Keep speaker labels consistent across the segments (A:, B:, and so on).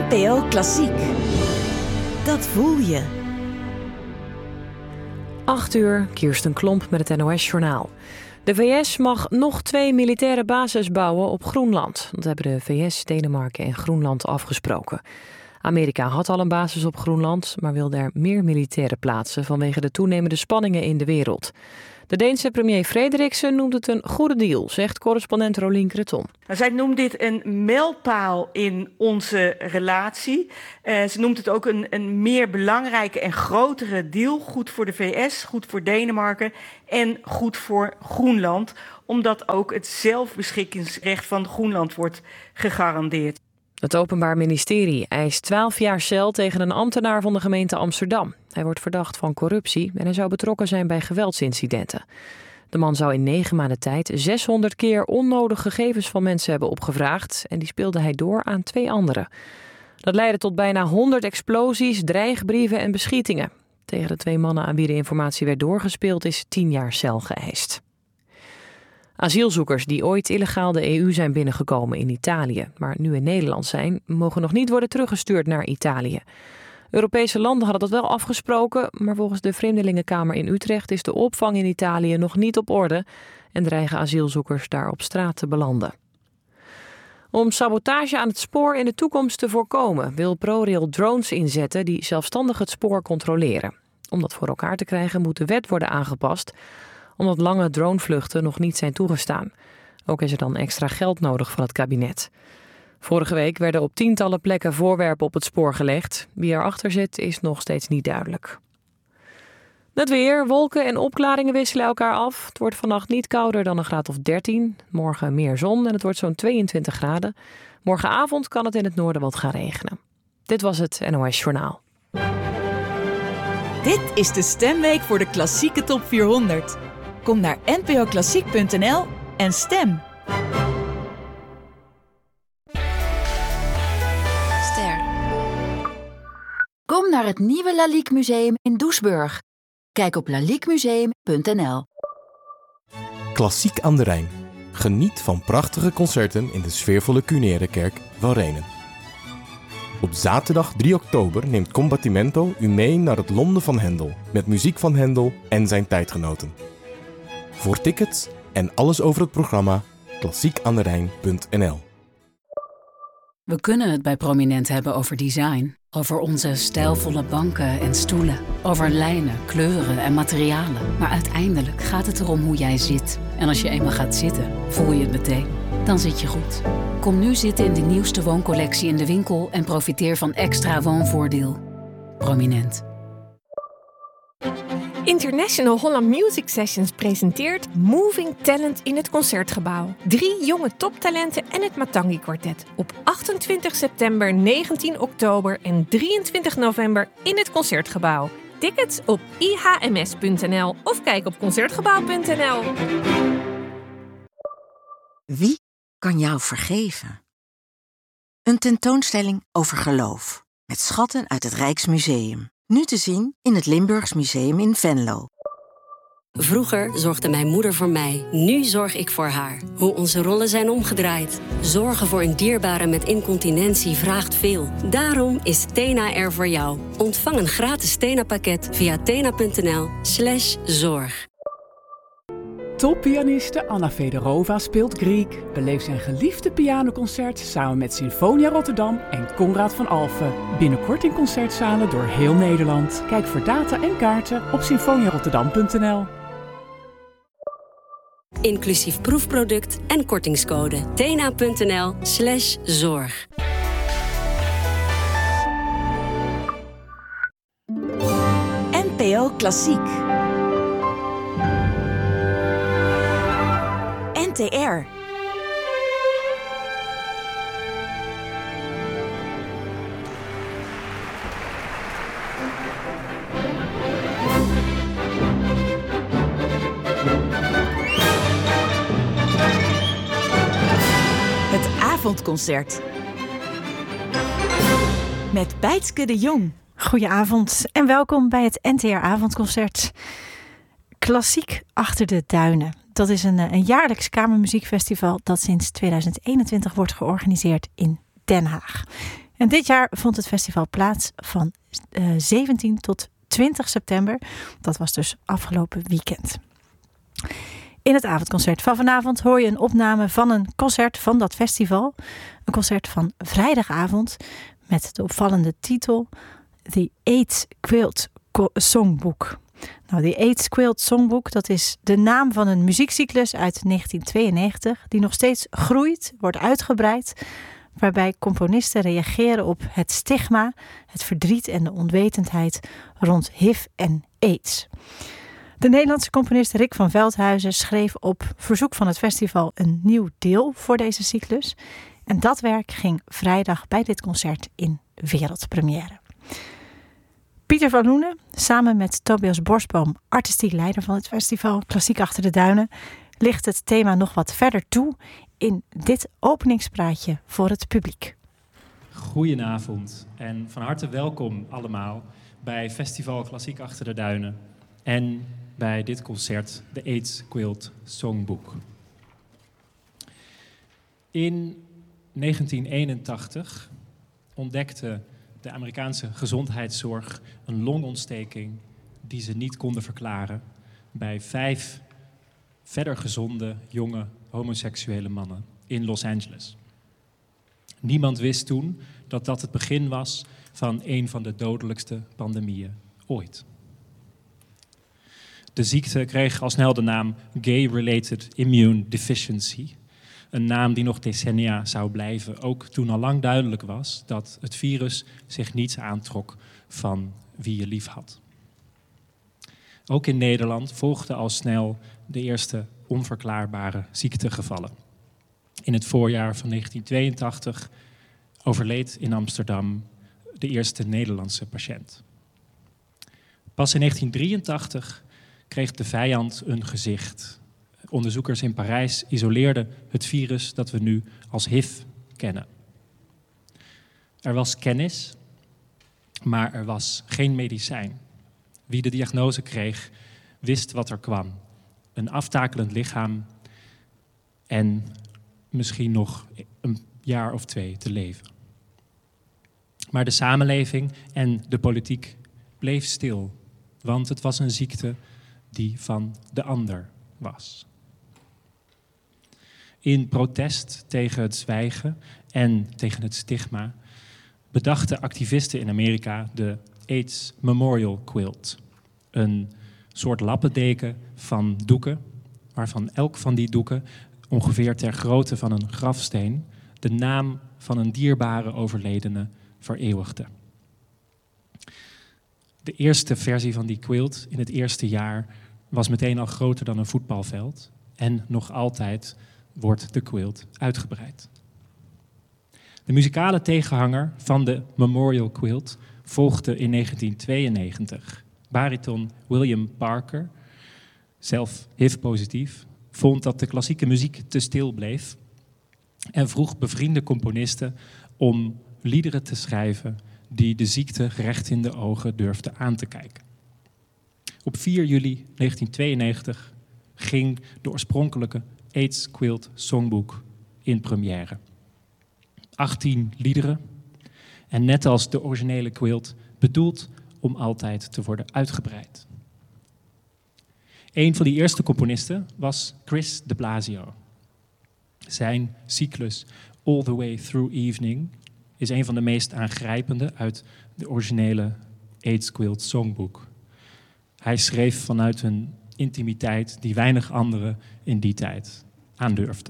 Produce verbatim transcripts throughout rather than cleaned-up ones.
A: N P O Klassiek. Dat voel je.
B: acht uur, Kirsten Klomp met het N O S-journaal. De V S mag nog twee militaire bases bouwen op Groenland. Dat hebben de V S, Denemarken en Groenland afgesproken. Amerika had al een basis op Groenland, maar wil er meer militaire plaatsen vanwege de toenemende spanningen in de wereld. De Deense premier Frederiksen noemt het een goede deal, zegt correspondent Rolien Creton.
C: Nou, zij noemt dit een mijlpaal in onze relatie. Uh, ze noemt het ook een, een meer belangrijke en grotere deal. Goed voor de V S, goed voor Denemarken en goed voor Groenland. Omdat ook het zelfbeschikkingsrecht van Groenland wordt gegarandeerd.
B: Het Openbaar Ministerie eist twaalf jaar cel tegen een ambtenaar van de gemeente Amsterdam. Hij wordt verdacht van corruptie en hij zou betrokken zijn bij geweldsincidenten. De man zou in negen maanden tijd zeshonderd keer onnodig gegevens van mensen hebben opgevraagd en die speelde hij door aan twee anderen. Dat leidde tot bijna honderd explosies, dreigbrieven en beschietingen. Tegen de twee mannen aan wie de informatie werd doorgespeeld is tien jaar cel geëist. Asielzoekers die ooit illegaal de E U zijn binnengekomen in Italië, maar nu in Nederland zijn, mogen nog niet worden teruggestuurd naar Italië. Europese landen hadden dat wel afgesproken, maar volgens de Vreemdelingenkamer in Utrecht is de opvang in Italië nog niet op orde en dreigen asielzoekers daar op straat te belanden. Om sabotage aan het spoor in de toekomst te voorkomen, wil ProRail drones inzetten die zelfstandig het spoor controleren. Om dat voor elkaar te krijgen moet de wet worden aangepast, omdat lange dronevluchten nog niet zijn toegestaan. Ook is er dan extra geld nodig van het kabinet. Vorige week werden op tientallen plekken voorwerpen op het spoor gelegd. Wie erachter zit is nog steeds niet duidelijk. Het weer, wolken en opklaringen wisselen elkaar af. Het wordt vannacht niet kouder dan een graad of dertien. Morgen meer zon en het wordt zo'n tweeëntwintig graden. Morgenavond kan het in het noorden wat gaan regenen. Dit was het N O S Journaal.
A: Dit is de stemweek voor de klassieke top vierhonderd. Kom naar n p o klassiek punt n l en stem.
D: Ster. Kom naar het nieuwe Lalique Museum in Doesburg. Kijk op lalique museum punt n l.
E: Klassiek aan de Rijn. Geniet van prachtige concerten in de sfeervolle Cunerekerk van Renen. Op zaterdag drie oktober neemt Combattimento u mee naar het Londen van Händel met muziek van Händel en zijn tijdgenoten. Voor tickets en alles over het programma klassiek aan de rijn punt n l.
F: We kunnen het bij Prominent hebben over design, over onze stijlvolle banken en stoelen, over lijnen, kleuren en materialen. Maar uiteindelijk gaat het erom hoe jij zit. En als je eenmaal gaat zitten, voel je het meteen. Dan zit je goed. Kom nu zitten in de nieuwste wooncollectie in de winkel en profiteer van extra woonvoordeel. Prominent.
G: International Holland Music Sessions presenteert Moving Talent in het Concertgebouw. Drie jonge toptalenten en het Matangi Quartet. Op achtentwintig september, negentien oktober en drieëntwintig november in het Concertgebouw. Tickets op i h m s punt n l of kijk op concertgebouw punt n l.
H: Wie kan jou vergeven? Een tentoonstelling over geloof. Met schatten uit het Rijksmuseum. Nu te zien in het Limburgs Museum in Venlo.
I: Vroeger zorgde mijn moeder voor mij, nu zorg ik voor haar. Hoe onze rollen zijn omgedraaid. Zorgen voor een dierbare met incontinentie vraagt veel. Daarom is Tena er voor jou. Ontvang een gratis Tena-pakket via tena punt n l slash zorg.
J: Toppianiste Anna Fedorova speelt Griek. Beleef zijn geliefde pianoconcert samen met Sinfonia Rotterdam en Conrad van Alphen. Binnenkort in concertzalen door heel Nederland. Kijk voor data en kaarten op sinfonia rotterdam punt n l.
I: Inclusief proefproduct en kortingscode tena punt n l slash zorg.
A: N P O Klassiek. N T R. Het avondconcert. Met Bijtske de Jong.
K: Goedenavond en welkom bij het N T R Avondconcert. Klassiek achter de duinen. Dat is een, een jaarlijks kamermuziekfestival dat sinds tweeduizend eenentwintig wordt georganiseerd in Den Haag. En dit jaar vond het festival plaats van uh, zeventien tot twintig september. Dat was dus afgelopen weekend. In het avondconcert van vanavond hoor je een opname van een concert van dat festival. Een concert van vrijdagavond met de opvallende titel The AIDS Quilt Songbook. Nou, die AIDS Quilt Songbook, dat is de naam van een muziekcyclus uit negentien tweeënnegentig... die nog steeds groeit, wordt uitgebreid, waarbij componisten reageren op het stigma, het verdriet en de onwetendheid rond H I V en AIDS. De Nederlandse componist Rick van Veldhuizen schreef op verzoek van het festival een nieuw deel voor deze cyclus. En dat werk ging vrijdag bij dit concert in wereldpremière. Pieter van Loenen, samen met Tobias Borsboom, artistiek leider van het festival Klassiek Achter de Duinen, licht het thema nog wat verder toe in dit openingspraatje voor het publiek.
L: Goedenavond en van harte welkom allemaal bij Festival Klassiek Achter de Duinen en bij dit concert, de AIDS Quilt Songbook. In negentien eenentachtig ontdekte de Amerikaanse gezondheidszorg een longontsteking die ze niet konden verklaren bij vijf verder gezonde, jonge, homoseksuele mannen in Los Angeles. Niemand wist toen dat dat het begin was van een van de dodelijkste pandemieën ooit. De ziekte kreeg al snel de naam Gay-Related Immune Deficiency. Een naam die nog decennia zou blijven, ook toen al lang duidelijk was dat het virus zich niets aantrok van wie je lief had. Ook in Nederland volgden al snel de eerste onverklaarbare ziektegevallen. In het voorjaar van negentien tweeëntachtig overleed in Amsterdam de eerste Nederlandse patiënt. Pas in negentien drieëntachtig kreeg de vijand een gezicht. Onderzoekers in Parijs isoleerden het virus dat we nu als H I V kennen. Er was kennis, maar er was geen medicijn. Wie de diagnose kreeg, wist wat er kwam. Een aftakelend lichaam en misschien nog een jaar of twee te leven. Maar de samenleving en de politiek bleef stil, want het was een ziekte die van de ander was. In protest tegen het zwijgen en tegen het stigma bedachten activisten in Amerika de AIDS Memorial Quilt. Een soort lappendeken van doeken, waarvan elk van die doeken ongeveer ter grootte van een grafsteen de naam van een dierbare overledene vereeuwigde. De eerste versie van die quilt in het eerste jaar was meteen al groter dan een voetbalveld en nog altijd wordt de quilt uitgebreid. De muzikale tegenhanger van de Memorial Quilt volgde in negentien tweeënnegentig. Bariton William Parker, zelf H I V-positief, vond dat de klassieke muziek te stil bleef en vroeg bevriende componisten om liederen te schrijven die de ziekte recht in de ogen durfden aan te kijken. Op vier juli negentien tweeënnegentig ging de oorspronkelijke AIDS Quilt Songbook in première. achttien liederen en net als de originele quilt bedoeld om altijd te worden uitgebreid. Een van die eerste componisten was Chris de Blasio. Zijn cyclus All the Way Through Evening is een van de meest aangrijpende uit de originele AIDS Quilt Songbook. Hij schreef vanuit een intimiteit die weinig anderen in die tijd aandurfden.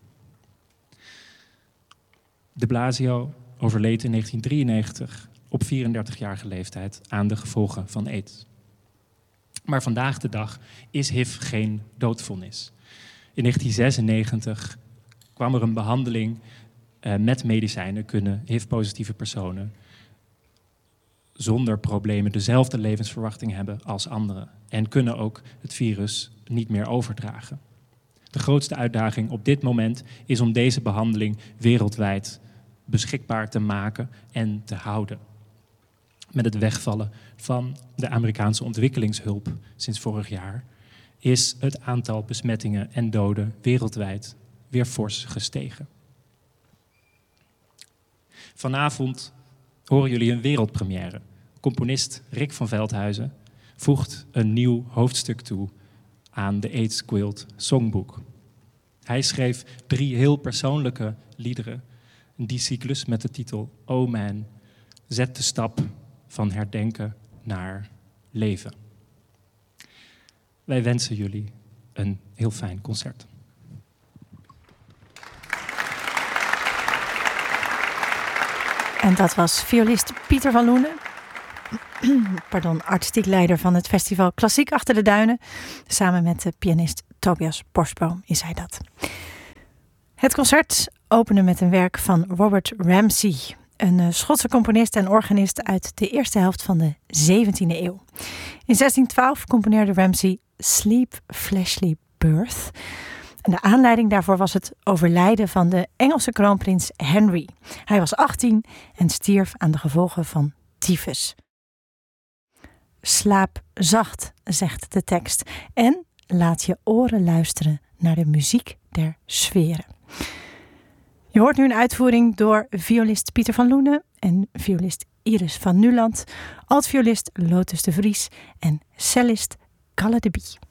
L: De Blasio overleed in negentien drieënnegentig op vierendertigjarige leeftijd aan de gevolgen van AIDS. Maar vandaag de dag is H I V geen doodvonnis. In negentien zesennegentig kwam er een behandeling uh, met medicijnen kunnen H I V-positieve personen zonder problemen dezelfde levensverwachting hebben als anderen en kunnen ook het virus niet meer overdragen. De grootste uitdaging op dit moment is om deze behandeling wereldwijd beschikbaar te maken en te houden. Met het wegvallen van de Amerikaanse ontwikkelingshulp sinds vorig jaar is het aantal besmettingen en doden wereldwijd weer fors gestegen. Vanavond horen jullie een wereldpremière. Componist Rick van Veldhuizen voegt een nieuw hoofdstuk toe aan de AIDS Quilt Songbook. Hij schreef drie heel persoonlijke liederen. Die cyclus met de titel Oh Man zet de stap van herdenken naar leven. Wij wensen jullie een heel fijn concert.
K: En dat was violist Pieter van Loenen, pardon, artistiek leider van het festival Klassiek Achter de Duinen. Samen met de pianist Tobias Borsboom is hij dat. Het concert opende met een werk van Robert Ramsay, een Schotse componist en organist uit de eerste helft van de zeventiende eeuw. In zestien twaalf componeerde Ramsay Sleep Fleshly Birth. En de aanleiding daarvoor was het overlijden van de Engelse kroonprins Henry. Hij was achttien en stierf aan de gevolgen van tyfus. Slaap zacht, zegt de tekst, en laat je oren luisteren naar de muziek der sferen. Je hoort nu een uitvoering door violist Pieter van Loenen en violist Iris van Nuland, altviolist Lotus de Vries en cellist Kalle de Bie.